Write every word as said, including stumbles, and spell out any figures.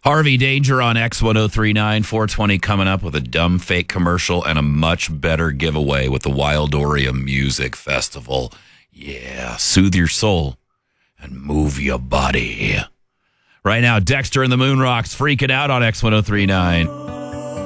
Harvey Danger on X ten thirty-nine, four twenty coming up with a dumb fake commercial and a much better giveaway with the Wildoria Music Festival. Yeah, soothe your soul and move your body. Right now, Dexter and the Moon Rocks freaking out on X ten thirty-nine.